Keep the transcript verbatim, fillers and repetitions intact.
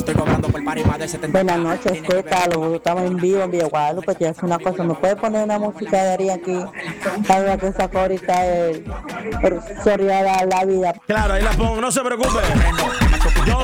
Estoy cobrando por par y más de setenta. Buenas noches, ¿qué tal? Estamos en vivo en Villa Guadalupe. Te hace una cosa, ¿me puedes poner una música de Ari aquí? Algo que sacó ahorita el, el Soriada la vida. Claro, ahí la pongo, no se preocupe. Yo